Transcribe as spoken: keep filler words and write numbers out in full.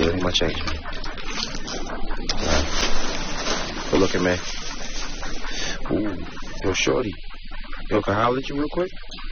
good. Here's my change. All right. Good looking, man. Ooh. Yo, shorty. Yo, can I holler at you real quick?